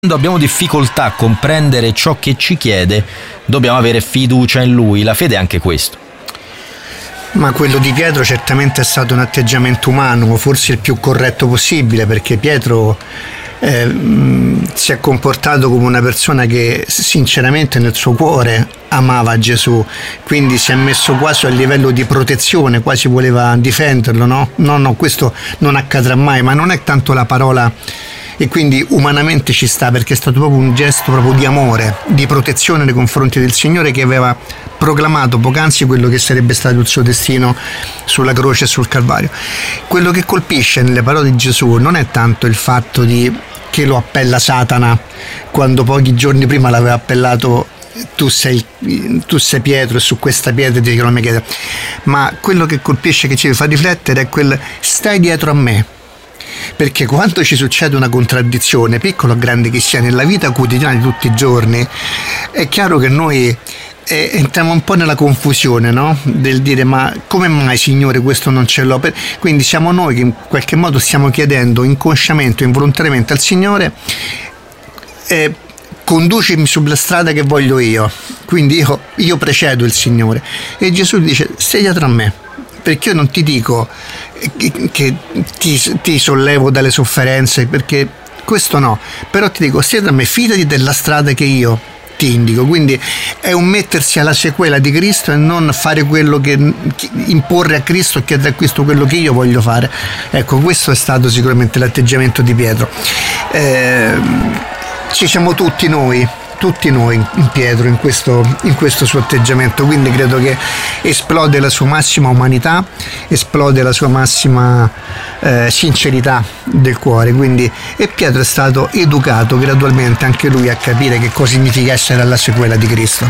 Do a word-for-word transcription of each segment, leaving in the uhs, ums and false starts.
Quando abbiamo difficoltà a comprendere ciò che ci chiede, dobbiamo avere fiducia in Lui. La fede è anche questo. Ma quello di Pietro certamente è stato un atteggiamento umano, forse il più corretto possibile, perché Pietro eh, mh, si è comportato come una persona che sinceramente nel suo cuore amava Gesù, quindi si è messo quasi a livello di protezione, quasi voleva difenderlo, no? No, no, questo non accadrà mai, ma non è tanto la parola. E quindi umanamente ci sta, perché è stato proprio un gesto proprio di amore, di protezione nei confronti del Signore, che aveva proclamato poc'anzi quello che sarebbe stato il suo destino sulla croce e sul Calvario. Quello che colpisce nelle parole di Gesù non è tanto il fatto di che lo appella Satana, quando pochi giorni prima l'aveva appellato tu sei, tu sei Pietro e su questa pietra ti dirò la mia chiesa, ma quello che colpisce, che ci fa riflettere, è quel stai dietro a me. Perché quando ci succede una contraddizione, piccola o grande che sia, nella vita quotidiana di tutti i giorni, è chiaro che noi eh, entriamo un po' nella confusione, no? Del dire ma come mai Signore questo non ce l'ho? Quindi siamo noi che in qualche modo stiamo chiedendo inconsciamente o involontariamente al Signore eh, conducimi sulla strada che voglio io, quindi io, io precedo il Signore, e Gesù dice stai dietro a me, perché io non ti dico che ti, ti sollevo dalle sofferenze, perché questo no, però ti dico stai da me, fidati della strada che io ti indico. Quindi è un mettersi alla sequela di Cristo e non fare quello che imporre a Cristo e chiedere a Cristo quello che io voglio fare. Ecco, questo è stato sicuramente l'atteggiamento di Pietro. Eh, ci siamo tutti noi tutti noi in Pietro, in questo, in questo suo atteggiamento, quindi credo che esplode la sua massima umanità, esplode la sua massima eh, sincerità del cuore, quindi, e Pietro è stato educato gradualmente anche lui a capire che cosa significa essere alla sequela di Cristo.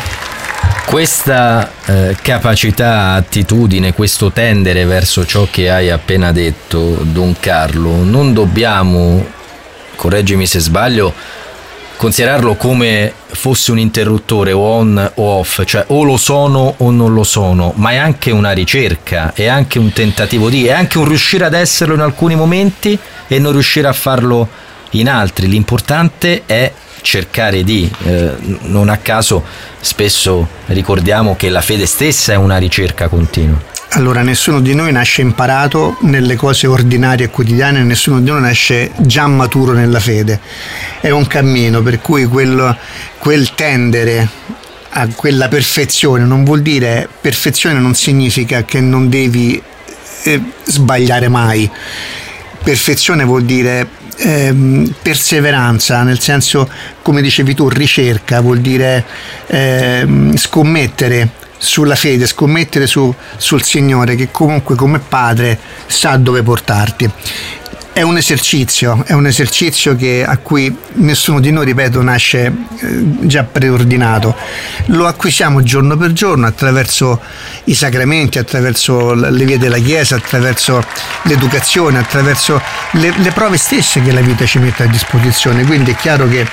Questa eh, capacità, attitudine, questo tendere verso ciò che hai appena detto, Don Carlo, non dobbiamo, correggimi se sbaglio, considerarlo come fosse un interruttore o on o off, cioè o lo sono o non lo sono, ma è anche una ricerca, è anche un tentativo di, è anche un riuscire ad esserlo in alcuni momenti e non riuscire a farlo in altri. L'importante è cercare di, eh, non a caso spesso ricordiamo che la fede stessa è una ricerca continua. Allora, nessuno di noi nasce imparato nelle cose ordinarie e quotidiane, nessuno di noi nasce già maturo nella fede. È un cammino, per cui quel, quel tendere a quella perfezione non vuol dire, perfezione non significa che non devi eh, sbagliare mai. Perfezione vuol dire eh, perseveranza, nel senso, come dicevi tu, ricerca, vuol dire eh, scommettere sulla fede, scommettere su, sul Signore, che comunque come padre sa dove portarti. È un esercizio, è un esercizio che, a cui nessuno di noi, ripeto, nasce eh, già preordinato. Lo acquisiamo giorno per giorno attraverso i sacramenti, attraverso le vie della Chiesa, attraverso l'educazione, attraverso le, le prove stesse che la vita ci mette a disposizione. Quindi è chiaro che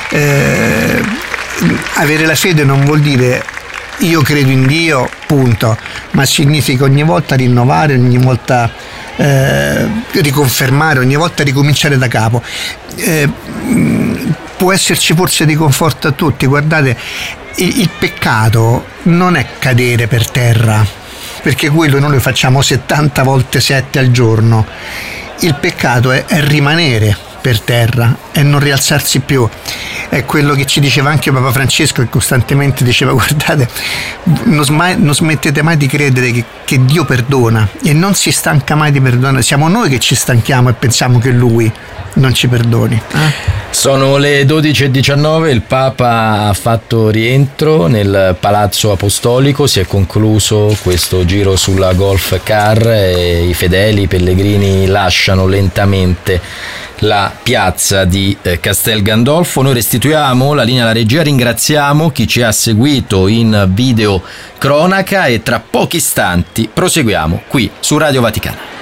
eh, avere la fede non vuol dire io credo in Dio, punto, ma significa ogni volta rinnovare, ogni volta eh, riconfermare, ogni volta ricominciare da capo. Eh, può esserci forse di conforto a tutti. Guardate, il, il peccato non è cadere per terra, perché quello noi lo facciamo settanta volte sette al giorno. Il peccato è, è rimanere per terra e non rialzarsi più. È quello che ci diceva anche Papa Francesco, che costantemente diceva guardate, non, sma- non smettete mai di credere che, che Dio perdona, e non si stanca mai di perdonare. Siamo noi che ci stanchiamo e pensiamo che Lui non ci perdoni. eh? Sono le dodici e diciannove, il Papa ha fatto rientro nel Palazzo Apostolico, si è concluso questo giro sulla Golf Car e i fedeli, i pellegrini lasciano lentamente la piazza di Castel Gandolfo. Noi restituiamo la linea alla regia, ringraziamo chi ci ha seguito in video cronaca e tra pochi istanti proseguiamo qui su Radio Vaticana.